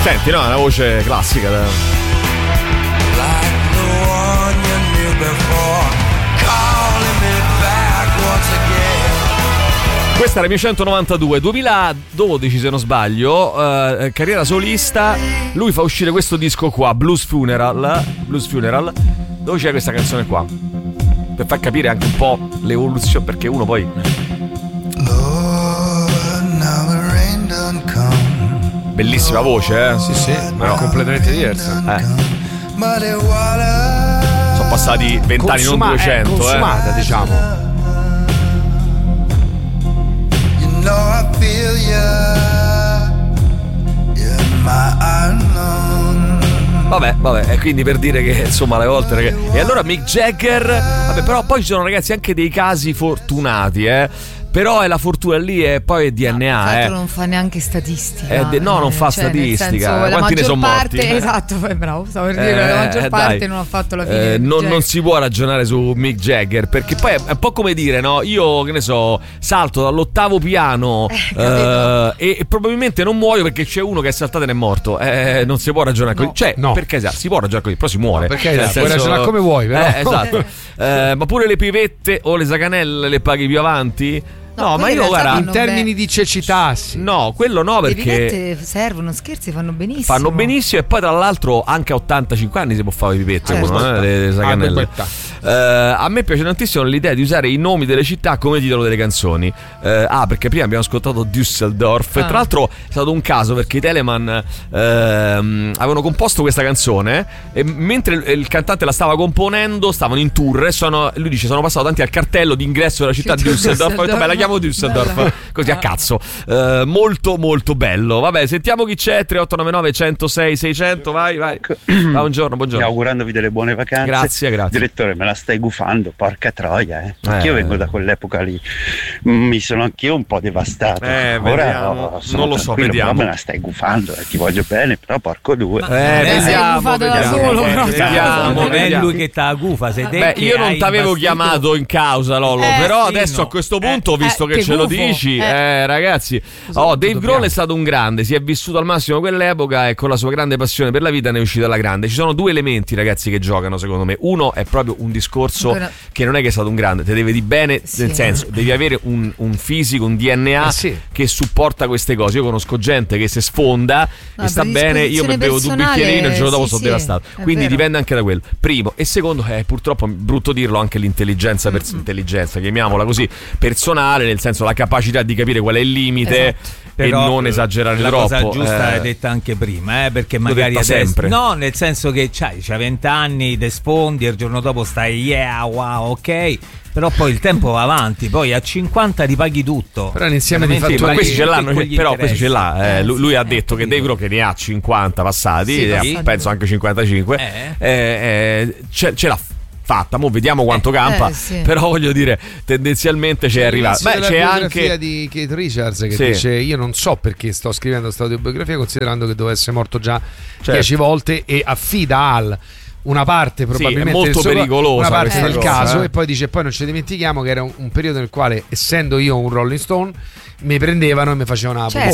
Senti, no, è una voce classica. Questa era 1992, 2012 se non sbaglio, carriera solista. Lui fa uscire questo disco qua, Blues Funeral, dove c'è questa canzone qua, per far capire anche un po' l'evoluzione, perché uno poi bellissima voce, Sì, ma è completamente diversa. Sono passati 20 anni, non 200. Consumata, diciamo. Vabbè, e quindi per dire che insomma alle volte e allora Mick Jagger, vabbè, però poi ci sono, ragazzi, anche dei casi fortunati, però è la fortuna lì e poi è DNA. Non fa neanche statistica. Non fa statistica. Senso, quanti ne sono morti? Esatto, bravo, stavo per dire, la maggior parte non ha fatto la fine. Non si può ragionare su Mick Jagger, perché poi è un po' come dire, no? Io, che ne so, salto dall'8° piano e probabilmente non muoio perché c'è uno che è saltato e è morto. Non si può ragionare così. Cioè, perché si può ragionare così, però si muore. Perché puoi ragionare come vuoi, però. Esatto. Ma pure le pivette o le sacanelle le paghi più avanti? No, ma io guarda, in termini di cecità, sì. No, quello no, perché le pipette servono, scherzi, fanno benissimo. Fanno benissimo, e poi tra l'altro anche a 85 anni si può fare le pipette, le sacanelle. A me piace tantissimo l'idea di usare i nomi delle città come titolo delle canzoni. Perché prima abbiamo ascoltato Düsseldorf, e tra l'altro è stato un caso perché i Telemann avevano composto questa canzone e mentre il cantante la stava componendo stavano in tour e lui dice: sono passato davanti al cartello d'ingresso della città di Düsseldorf, ho detto beh, la chiamo Düsseldorf così a cazzo. Molto molto bello. Vabbè, sentiamo chi c'è. 3899 106 600. Vai. Buongiorno. Augurandovi delle buone vacanze. Grazie. Direttore, me la stai gufando, porca troia, Anch'io vengo da quell'epoca lì. Mi sono anch'io un po' devastato. Ora non lo so, vediamo. Però me la stai gufando, ti voglio bene, però porco due. Vediamo. Non è lui che t'ha gufa, sei te. Io non t'avevo chiamato in causa, Lollo, però adesso a questo punto, visto che ce lo dici, ragazzi, Dave Grohl è stato un grande, si è vissuto al massimo quell'epoca e con la sua grande passione per la vita ne è uscito alla grande. Ci sono due elementi, ragazzi, che giocano secondo me. Uno è proprio un discorso che non è che è stato un grande, te deve di bene, nel senso devi avere un fisico, un DNA che supporta queste cose. Io conosco gente che si sfonda e sta bene, io mi bevo 2 bicchierino e il giorno dopo sono devastato, quindi dipende anche da quello, primo. E secondo, purtroppo è brutto dirlo, anche l'intelligenza intelligenza, chiamiamola così, personale, nel senso la capacità di capire qual è il limite, e non esagerare la troppo. La cosa giusta l'hai detta anche prima, perché magari adesso, sempre. No, nel senso che c'hai 20 anni, te sfondi e il giorno dopo stai wow, ok, però poi il tempo va avanti, poi a 50 ripaghi tutto. Però l'insieme di fattori, questi ce l'hanno, però questi ce l'ha. Lui ha detto che Dave Grohl, che ne ha 50 passati, penso anche 55, ce l'ha fatta. Mo vediamo quanto campa, però voglio dire, tendenzialmente c'è arrivato. C'è anche di Keith Richards che dice: io non so perché sto scrivendo questa autobiografia, considerando che doveva essere morto già 10 volte, e affida al una parte probabilmente è molto pericolosa, una parte del caso, e poi dice: poi non ci dimentichiamo che era un periodo nel quale, essendo io un Rolling Stone, mi prendevano e mi facevano una